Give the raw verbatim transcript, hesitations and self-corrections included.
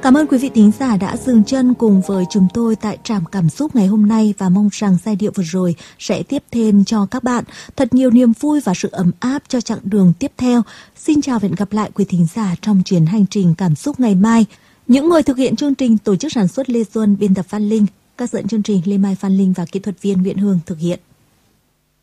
Cảm ơn quý vị thính giả đã dừng chân cùng với chúng tôi tại Trạm Cảm Xúc ngày hôm nay và mong rằng giai điệu vừa rồi sẽ tiếp thêm cho các bạn thật nhiều niềm vui và sự ấm áp cho chặng đường tiếp theo. Xin chào và hẹn gặp lại quý thính giả trong chuyến hành trình cảm xúc ngày mai. Những người thực hiện chương trình tổ chức sản xuất Lê Xuân, biên tập Phan Linh, các dẫn chương trình Lê Mai Phan Linh và kỹ thuật viên Nguyễn Hương thực hiện.